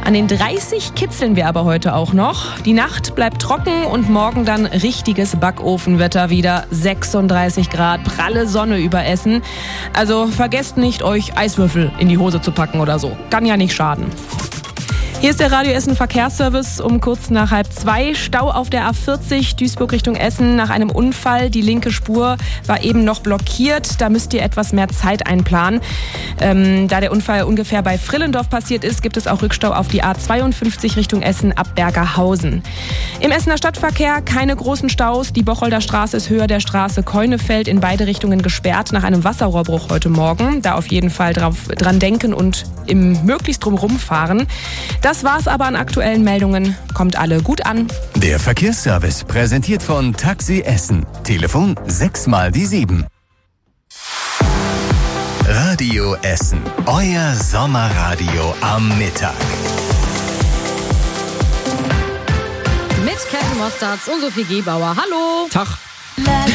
An den 30 kitzeln wir aber heute auch noch. Die Nacht bleibt trocken und morgen dann richtiges Backofenwetter wieder. 36 Grad, pralle Sonne über Essen. Also vergesst nicht, euch Eiswürfel in die Hose zu packen oder so. Kann ja nicht schaden. Hier ist der Radio Essen Verkehrsservice um kurz nach 1:30. Stau auf der A40 Duisburg Richtung Essen nach einem Unfall. Die linke Spur war eben noch blockiert. Da müsst ihr etwas mehr Zeit einplanen. Da der Unfall ungefähr bei Frillendorf passiert ist, gibt es auch Rückstau auf die A52 Richtung Essen ab Bergerhausen. Im Essener Stadtverkehr keine großen Staus. Die Bocholder Straße ist höher der Straße Keunefeld in beide Richtungen gesperrt nach einem Wasserrohrbruch heute Morgen. Da auf jeden Fall dran denken und möglichst drumherum fahren. Das war's aber an aktuellen Meldungen. Kommt alle gut an. Der Verkehrsservice präsentiert von Taxi Essen. Telefon 6x7. Radio Essen. Euer Sommerradio am Mittag. Mit Kevin Mostards und Sophie Gebauer. Hallo. Tag.